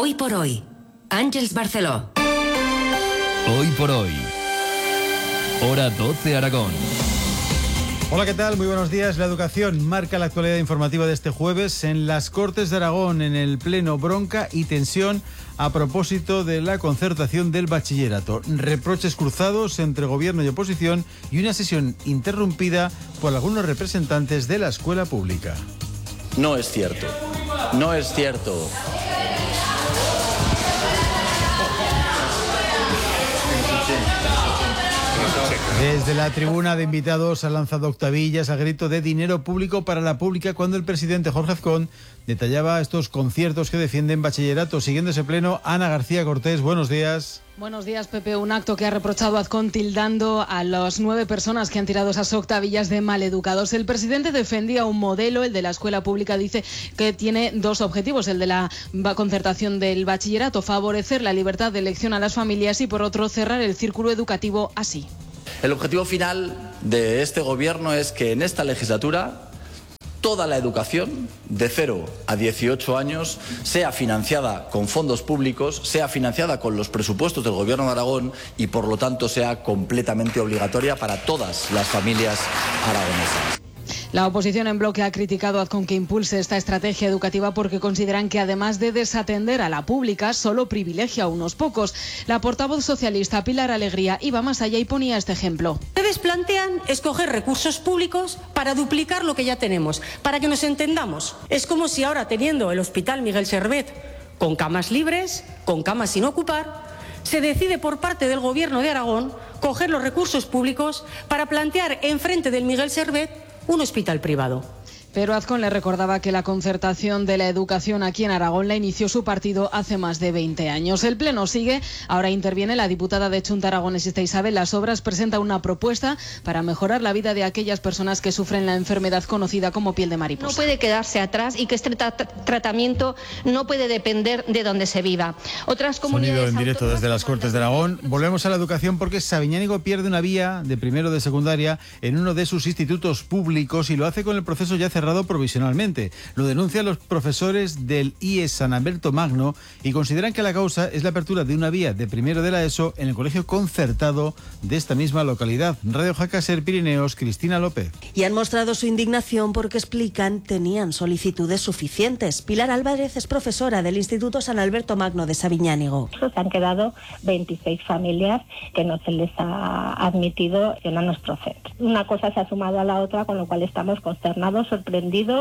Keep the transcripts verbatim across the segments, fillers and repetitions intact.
Hoy por hoy, Àngels Barceló. Hoy por hoy, hora doce Aragón. Hola, ¿qué tal? Muy buenos días. La educación marca la actualidad informativa de este jueves. En las Cortes de Aragón, en el Pleno, bronca y tensión a propósito de la concertación del bachillerato. Reproches cruzados entre gobierno y oposición y una sesión interrumpida por algunos representantes de la escuela pública. No es cierto. No es cierto. Desde la tribuna de invitados ha lanzado octavillas a grito de dinero público para la pública cuando el presidente Jorge Azcón detallaba estos conciertos que defienden bachillerato. Siguiendo ese pleno, Ana García Cortés, buenos días. Buenos días, Pepe. Un acto que ha reprochado a Azcón tildando a las nueve personas que han tirado esas octavillas de maleducados. El presidente defendía un modelo, el de la escuela pública, dice que tiene dos objetivos. El de la concertación del bachillerato, favorecer la libertad de elección a las familias y, por otro, cerrar el círculo educativo así. El objetivo final de este gobierno es que en esta legislatura toda la educación de cero a dieciocho años sea financiada con fondos públicos, sea financiada con los presupuestos del Gobierno de Aragón y, por lo tanto, sea completamente obligatoria para todas las familias aragonesas. La oposición en bloque ha criticado a Azcón que impulse esta estrategia educativa porque consideran que, además de desatender a la pública, solo privilegia a unos pocos. La portavoz socialista Pilar Alegría iba más allá y ponía este ejemplo. Ustedes plantean escoger recursos públicos para duplicar lo que ya tenemos. Para que nos entendamos, es como si ahora, teniendo el Hospital Miguel Servet con camas libres, con camas sin ocupar, se decide por parte del Gobierno de Aragón coger los recursos públicos para plantear enfrente del Miguel Servet un hospital privado. Pero Azcón le recordaba que la concertación de la educación aquí en Aragón la inició su partido hace más de veinte años. El pleno sigue. Ahora interviene la diputada de Chunta Aragonesista Isabel Las Obras. Presenta una propuesta para mejorar la vida de aquellas personas que sufren la enfermedad conocida como piel de mariposa. No puede quedarse atrás y que este tra tratamiento no puede depender de donde se viva. Otras comunidades. Sonido en directo desde las Cortes de Aragón. Volvemos a la educación porque Sabiñánigo pierde una vía de primero de secundaria en uno de sus institutos públicos y lo hace con el proceso ya cerrado provisionalmente. Lo denuncian los profesores del I E S San Alberto Magno y consideran que la causa es la apertura de una vía de primero de la ESO en el colegio concertado de esta misma localidad. Radio Jaca Ser Pirineos, Cristina López. Y han mostrado su indignación porque, explican, tenían solicitudes suficientes. Pilar Álvarez es profesora del Instituto San Alberto Magno de Sabiñánigo. Se han quedado veintiséis familias que no se les ha admitido en nuestro centro. Una cosa se ha sumado a la otra, con lo cual estamos consternados, sorprendidos,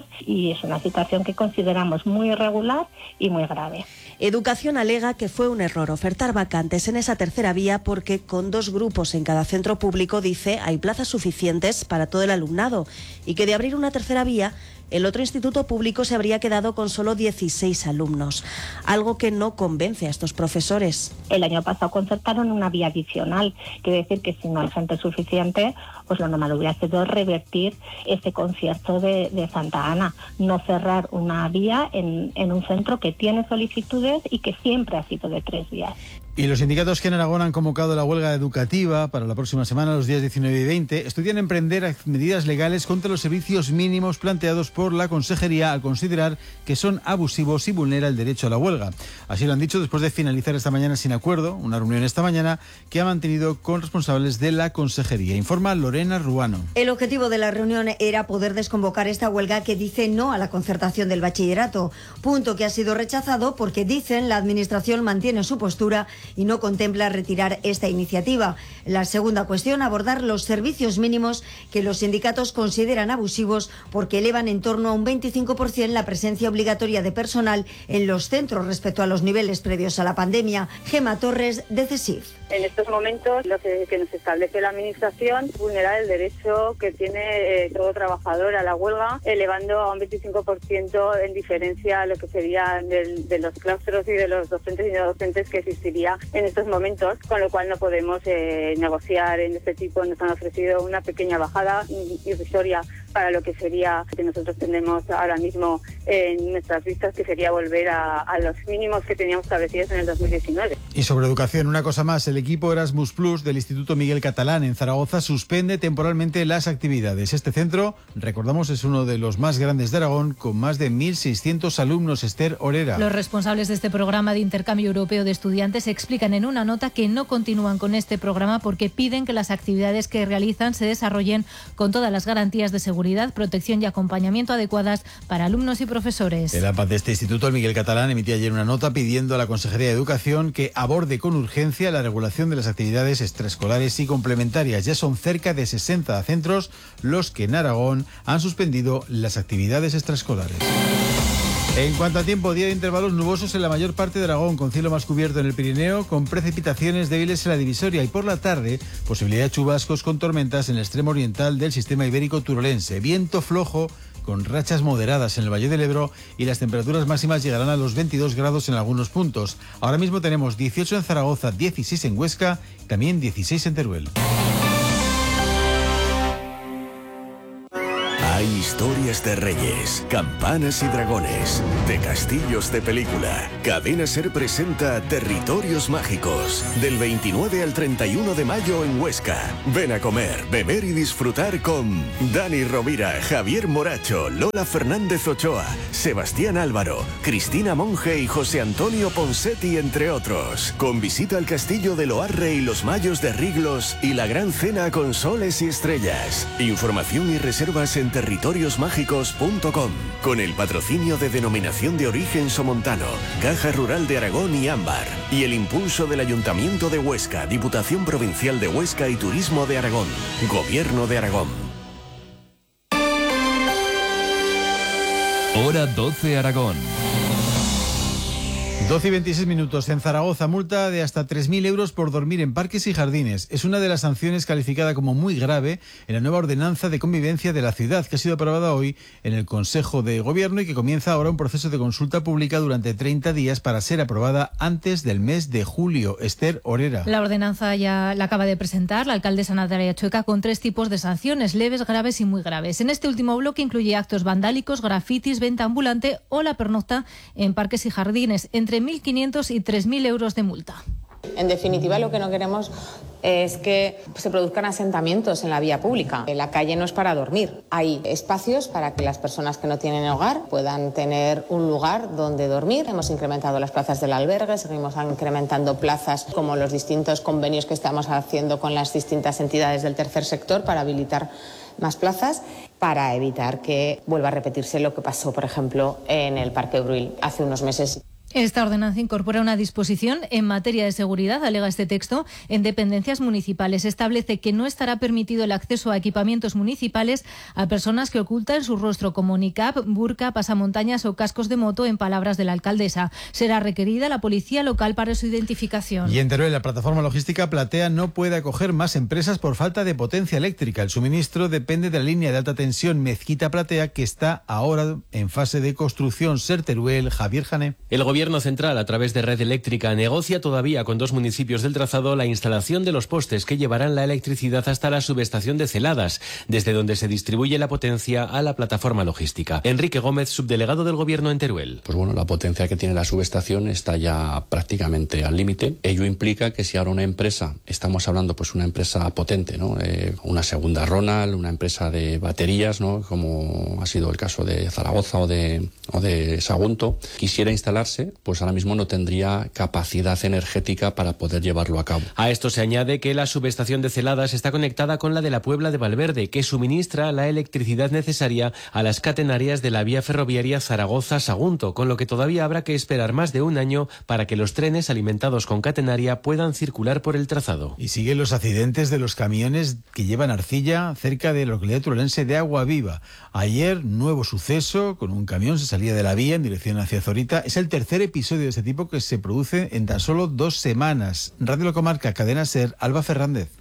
y es una situación que consideramos muy irregular y muy grave. Educación alega que fue un error ofertar vacantes en esa tercera vía porque con dos grupos en cada centro público, dice, hay plazas suficientes para todo el alumnado y que de abrir una tercera vía, el otro instituto público se habría quedado con solo dieciséis alumnos, algo que no convence a estos profesores. El año pasado concertaron una vía adicional, quiere decir que si no hay gente suficiente, pues lo normal hubiera sido revertir ese concierto de, de Santa Ana, no cerrar una vía en, en un centro que tiene solicitudes y que siempre ha sido de tres vías. Y los sindicatos que en Aragón han convocado la huelga educativa para la próxima semana, los días diecinueve y veinte, estudian emprender medidas legales contra los servicios mínimos planteados por la Consejería al considerar que son abusivos y vulnera el derecho a la huelga. Así lo han dicho después de finalizar esta mañana sin acuerdo, una reunión esta mañana que ha mantenido con responsables de la Consejería. Informa Lorena Ruano. El objetivo de la reunión era poder desconvocar esta huelga que dice no a la concertación del bachillerato, punto que ha sido rechazado porque, dicen, la Administración mantiene su postura y no contempla retirar esta iniciativa. La segunda cuestión, abordar los servicios mínimos que los sindicatos consideran abusivos porque elevan en torno a un veinticinco por ciento la presencia obligatoria de personal en los centros respecto a los niveles previos a la pandemia. Gema Torres, de CESIF. En estos momentos lo que, que nos establece la Administración es vulnerar el derecho que tiene eh, todo trabajador a la huelga, elevando a un veinticinco por ciento en diferencia a lo que sería del, de los claustros y de los docentes y no docentes que existiría ya en estos momentos, con lo cual no podemos eh, negociar en este tipo. Nos han ofrecido una pequeña bajada irrisoria para lo que sería que nosotros tenemos ahora mismo en nuestras vistas, que sería volver a, a los mínimos que teníamos establecidos en el dos mil diecinueve. Y sobre educación, una cosa más, el equipo Erasmus Plus del Instituto Miguel Catalán en Zaragoza suspende temporalmente las actividades. Este centro, recordamos, es uno de los más grandes de Aragón, con más de mil seiscientos alumnos. Esther Orera. Los responsables de este programa de intercambio europeo de estudiantes explican en una nota que no continúan con este programa porque piden que las actividades que realizan se desarrollen con todas las garantías de seguridad, protección y acompañamiento adecuadas para alumnos y profesores. El A P A de este instituto, el Miguel Catalán, emitía ayer una nota pidiendo a la Consejería de Educación que aborde con urgencia la regulación de las actividades extraescolares y complementarias. Ya son cerca de sesenta centros los que en Aragón han suspendido las actividades extraescolares. En cuanto a tiempo, día de intervalos nubosos en la mayor parte de Aragón, con cielo más cubierto en el Pirineo, con precipitaciones débiles en la divisoria, y por la tarde posibilidad de chubascos con tormentas en el extremo oriental del sistema ibérico turolense. Viento flojo con rachas moderadas en el Valle del Ebro, y las temperaturas máximas llegarán a los veintidós grados en algunos puntos. Ahora mismo tenemos dieciocho en Zaragoza, dieciséis en Huesca, también dieciséis en Teruel. Hay historias de reyes, campanas y dragones, de castillos de película. Cadena Ser presenta Territorios Mágicos, del veintinueve al treinta y uno de mayo en Huesca. Ven a comer, beber y disfrutar con Dani Rovira, Javier Moracho, Lola Fernández Ochoa, Sebastián Álvaro, Cristina Monge y José Antonio Ponsetti, entre otros. Con visita al castillo de Loarre y los Mayos de Riglos y la gran cena con soles y estrellas. Información y reservas en territorios mágicos punto com, con el patrocinio de Denominación de Origen Somontano, Caja Rural de Aragón y Ámbar, y el impulso del Ayuntamiento de Huesca, Diputación Provincial de Huesca y Turismo de Aragón, Gobierno de Aragón. Hora doce Aragón. doce y veintiséis minutos. En Zaragoza, multa de hasta tres mil euros por dormir en parques y jardines. Es una de las sanciones calificada como muy grave en la nueva ordenanza de convivencia de la ciudad, que ha sido aprobada hoy en el Consejo de Gobierno y que comienza ahora un proceso de consulta pública durante treinta días para ser aprobada antes del mes de julio. Esther Orera. La ordenanza ya la acaba de presentar la alcaldesa Natalia Chueca, con tres tipos de sanciones: leves, graves y muy graves. En este último bloque incluye actos vandálicos, grafitis, venta ambulante o la pernocta en parques y jardines, entre mil quinientos y tres mil euros de multa. En definitiva, lo que no queremos es que se produzcan asentamientos en la vía pública. La calle no es para dormir. Hay espacios para que las personas que no tienen hogar puedan tener un lugar donde dormir. Hemos incrementado las plazas del albergue, seguimos incrementando plazas, como los distintos convenios que estamos haciendo con las distintas entidades del tercer sector para habilitar más plazas, para evitar que vuelva a repetirse lo que pasó, por ejemplo, en el Parque Bruil hace unos meses. Esta ordenanza incorpora una disposición en materia de seguridad, alega este texto, en dependencias municipales. Establece que no estará permitido el acceso a equipamientos municipales a personas que ocultan su rostro como niqab, burka, pasamontañas o cascos de moto, en palabras de la alcaldesa. Será requerida la policía local para su identificación. Y en Teruel, la plataforma logística Platea no puede acoger más empresas por falta de potencia eléctrica. El suministro depende de la línea de alta tensión Mezquita Platea, que está ahora en fase de construcción. Ser Teruel, Javier Jané. El gobierno El Gobierno Central, a través de Red Eléctrica, negocia todavía con dos municipios del trazado la instalación de los postes que llevarán la electricidad hasta la subestación de Celadas, desde donde se distribuye la potencia a la plataforma logística. Enrique Gómez, subdelegado del Gobierno en Teruel. Pues bueno, la potencia que tiene la subestación está ya prácticamente al límite. Ello implica que si ahora una empresa, estamos hablando pues una empresa potente, ¿no? Eh, una segunda Ronald, una empresa de baterías, ¿no? Como ha sido el caso de Zaragoza o de, o de Sagunto, quisiera instalarse, pues ahora mismo no tendría capacidad energética para poder llevarlo a cabo. A esto se añade que la subestación de Celadas está conectada con la de la Puebla de Valverde, que suministra la electricidad necesaria a las catenarias de la vía ferroviaria Zaragoza-Sagunto, con lo que todavía habrá que esperar más de un año para que los trenes alimentados con catenaria puedan circular por el trazado. Y siguen los accidentes de los camiones que llevan arcilla cerca de la localidad turolense de Agua Viva. Ayer, nuevo suceso, con un camión se salía de la vía en dirección hacia Zorita. Es el tercer episodio de este tipo que se produce en tan solo dos semanas. Radio La Comarca, Cadena Ser, Alba Fernández.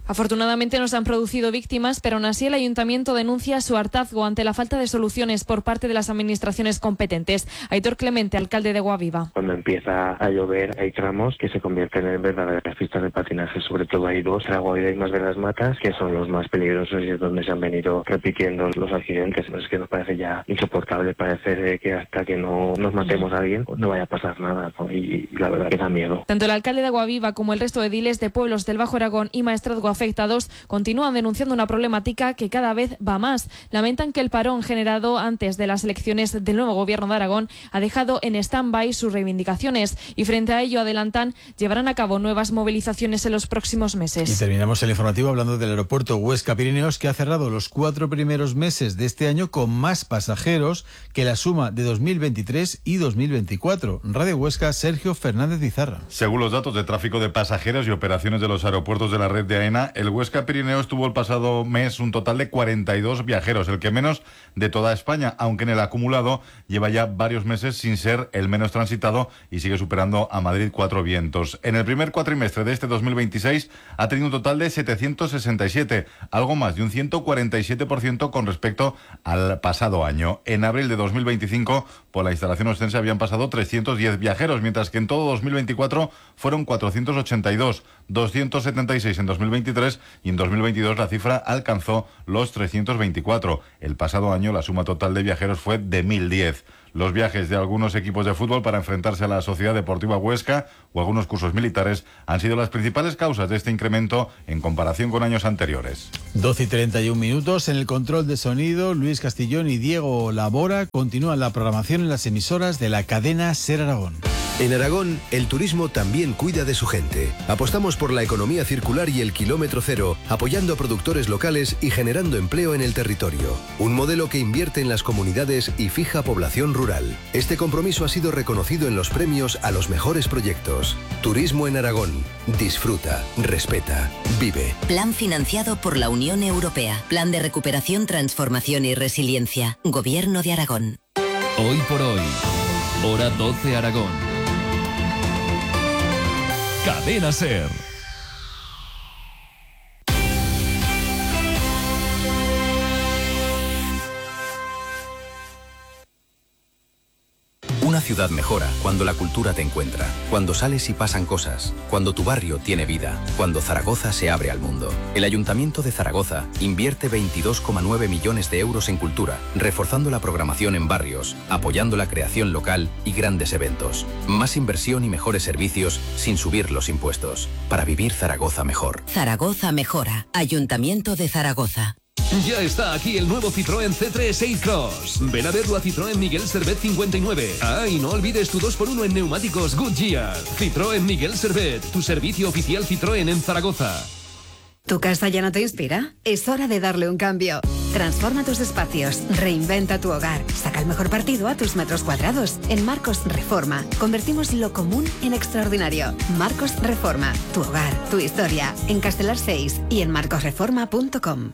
Afortunadamente no se han producido víctimas, pero aún así el ayuntamiento denuncia su hartazgo ante la falta de soluciones por parte de las administraciones competentes. Aitor Clemente, alcalde de Guaviva. Cuando empieza a llover hay tramos que se convierten en verdaderas pistas de patinaje, sobre todo hay dos, Guaviva y Mas de las Matas, que son los más peligrosos y es donde se han venido repitiendo los accidentes. Es que nos parece ya insoportable, parece que hasta que no nos matemos a alguien no vaya a pasar nada, ¿no? y, y la verdad que da miedo. Tanto el alcalde de Guaviva como el resto de ediles de pueblos del Bajo Aragón y Maestrazgo afectados continúan denunciando una problemática que cada vez va más. Lamentan que el parón generado antes de las elecciones del nuevo gobierno de Aragón ha dejado en stand-by sus reivindicaciones y frente a ello adelantan llevarán a cabo nuevas movilizaciones en los próximos meses. Y terminamos el informativo hablando del aeropuerto Huesca Pirineos, que ha cerrado los cuatro primeros meses de este año con más pasajeros que la suma de dos mil veintitrés y dos mil veinticuatro. Radio Huesca, Sergio Fernández Izarra. Según los datos de tráfico de pasajeros y operaciones de los aeropuertos de la red de AENA, el Huesca Pirineos tuvo el pasado mes un total de cuarenta y dos viajeros, el que menos de toda España, aunque en el acumulado lleva ya varios meses sin ser el menos transitado y sigue superando a Madrid Cuatro Vientos. En el primer cuatrimestre de este dos mil veintiséis ha tenido un total de setecientos sesenta y siete, algo más de un ciento cuarenta y siete por ciento con respecto al pasado año. En abril de dos mil veinticinco, por la instalación ostense habían pasado trescientos diez viajeros, mientras que en todo dos mil veinticuatro fueron cuatrocientos ochenta y dos, doscientos setenta y seis en dos mil veintitrés y en dos mil veintidós la cifra alcanzó los trescientos veinticuatro. El pasado año la suma total de viajeros fue de mil diez. Los viajes de algunos equipos de fútbol para enfrentarse a la Sociedad Deportiva Huesca o algunos cursos militares han sido las principales causas de este incremento en comparación con años anteriores. doce y treinta y un minutos. En el control de sonido, Luis Castillón y Diego Labora continúan la programación en las emisoras de la cadena SER Aragón. En Aragón, el turismo también cuida de su gente. Apostamos por la economía circular y el kilómetro cero, apoyando a productores locales y generando empleo en el territorio. Un modelo que invierte en las comunidades y fija población rural. Este compromiso ha sido reconocido en los premios a los mejores proyectos. Turismo en Aragón. Disfruta, respeta, vive. Plan financiado por la Unión Europea. Plan de recuperación, transformación y resiliencia. Gobierno de Aragón. Hoy por hoy, hora doce Aragón. Cadena SER. Una ciudad mejora cuando la cultura te encuentra, cuando sales y pasan cosas, cuando tu barrio tiene vida, cuando Zaragoza se abre al mundo. El Ayuntamiento de Zaragoza invierte veintidós coma nueve millones de euros en cultura, reforzando la programación en barrios, apoyando la creación local y grandes eventos. Más inversión y mejores servicios sin subir los impuestos, para vivir Zaragoza mejor. Zaragoza mejora. Ayuntamiento de Zaragoza. Ya está aquí el nuevo Citroën C tres Air Cross. Ven a verlo a Citroën Miguel Servet cincuenta y nueve. Ah, y no olvides tu dos por uno en neumáticos Goodyear. Citroën Miguel Servet, tu servicio oficial Citroën en Zaragoza. ¿Tu casa ya no te inspira? Es hora de darle un cambio. Transforma tus espacios, reinventa tu hogar, saca el mejor partido a tus metros cuadrados. En Marcos Reforma, convertimos lo común en extraordinario. Marcos Reforma, tu hogar, tu historia. En Castelar seis y en marcos reforma punto com.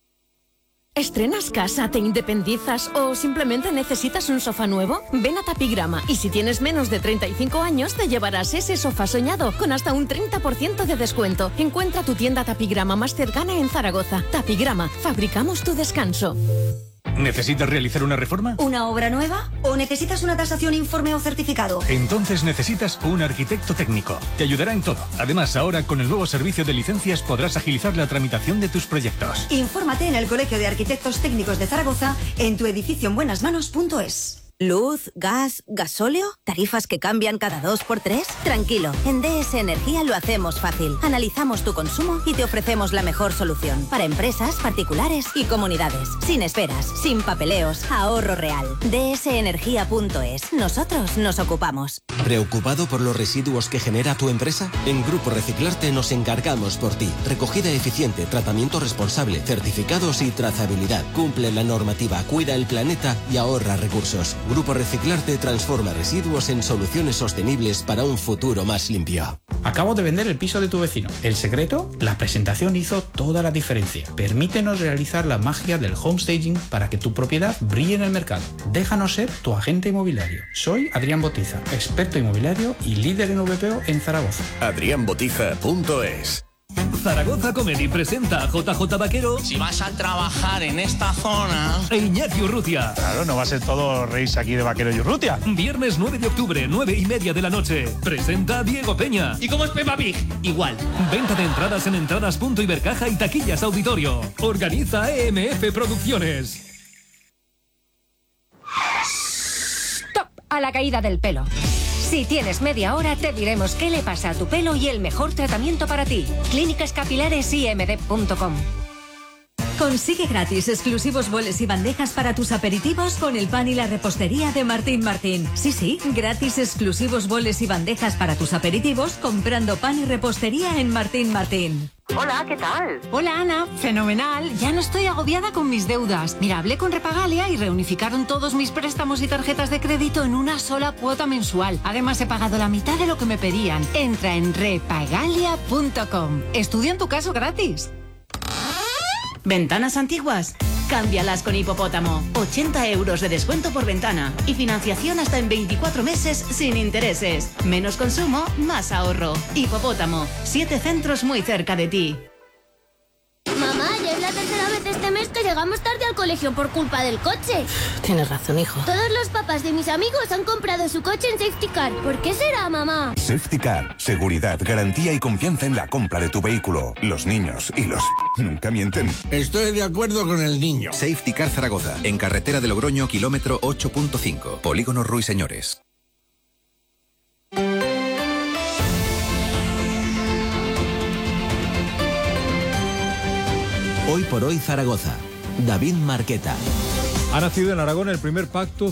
¿Estrenas casa, te independizas o simplemente necesitas un sofá nuevo? Ven a Tapigrama y si tienes menos de treinta y cinco años te llevarás ese sofá soñado con hasta un treinta por ciento de descuento. Encuentra tu tienda Tapigrama más cercana en Zaragoza. Tapigrama, fabricamos tu descanso. ¿Necesitas realizar una reforma? ¿Una obra nueva? ¿O necesitas una tasación, informe o certificado? Entonces necesitas un arquitecto técnico. Te ayudará en todo. Además, ahora con el nuevo servicio de licencias podrás agilizar la tramitación de tus proyectos. Infórmate en el Colegio de Arquitectos Técnicos de Zaragoza en tu edificio en buenas manos punto es. ¿Luz, gas, gasóleo? ¿Tarifas que cambian cada dos por tres? Tranquilo, en D S Energía lo hacemos fácil. Analizamos tu consumo y te ofrecemos la mejor solución para empresas, particulares y comunidades. Sin esperas, sin papeleos, ahorro real. D S Energía punto es. Nosotros nos ocupamos. ¿Preocupado por los residuos que genera tu empresa? En Grupo Reciclarte nos encargamos por ti. Recogida eficiente, tratamiento responsable, certificados y trazabilidad. Cumple la normativa, cuida el planeta y ahorra recursos. Grupo Reciclarte transforma residuos en soluciones sostenibles para un futuro más limpio. Acabo de vender el piso de tu vecino. ¿El secreto? La presentación hizo toda la diferencia. Permítenos realizar la magia del homestaging para que tu propiedad brille en el mercado. Déjanos ser tu agente inmobiliario. Soy Adrián Botiza, experto inmobiliario y líder en V P O en Zaragoza. adrián botiza punto es. Zaragoza Comedy presenta a J J Vaquero. Si vas a trabajar en esta zona... E Iñaki Urrutia. Claro, no va a ser todo reírse aquí de Vaquero y Urrutia. Viernes nueve de octubre, nueve y media de la noche. Presenta Diego Peña. ¿Y cómo es Peppa Pig? Igual. Venta de entradas en entradas.ibercaja y taquillas auditorio. Organiza E M F Producciones. Stop a la caída del pelo. Si tienes media hora, te diremos qué le pasa a tu pelo y el mejor tratamiento para ti. Clínicas Capilares I M D punto com. Consigue gratis exclusivos boles y bandejas para tus aperitivos con el pan y la repostería de Martín Martín. Sí, sí, gratis exclusivos boles y bandejas para tus aperitivos comprando pan y repostería en Martín Martín. Hola, ¿qué tal? Hola, Ana. Fenomenal. Ya no estoy agobiada con mis deudas. Mira, hablé con Repagalia y reunificaron todos mis préstamos y tarjetas de crédito en una sola cuota mensual. Además, he pagado la mitad de lo que me pedían. Entra en repagalia punto com. Estudia en tu caso gratis. ¿Ventanas antiguas? Cámbialas con Hipopótamo. ochenta euros de descuento por ventana. Y financiación hasta en veinticuatro meses sin intereses. Menos consumo, más ahorro. Hipopótamo. Siete centros muy cerca de ti. Mamá, ya es la tercera vez este mes que llegamos tarde al colegio por culpa del coche. Tienes razón, hijo. Todos los papás de mis amigos han comprado su coche en Safety Car. ¿Por qué será, mamá? Safety Car. Seguridad, garantía y confianza en la compra de tu vehículo. Los niños y los... nunca mienten. Estoy de acuerdo con el niño. Safety Car Zaragoza. En carretera de Logroño, kilómetro ocho punto cinco. Polígono Ruiseñores. Hoy por hoy Zaragoza. David Marqueta. Ha nacido en Aragón el primer pacto